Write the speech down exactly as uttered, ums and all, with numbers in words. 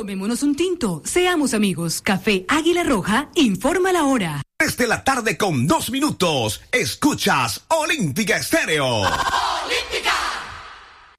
Tomémonos un tinto, seamos amigos. Café Águila Roja, informa la hora. Desde la tarde con dos minutos, escuchas Olímpica Estéreo.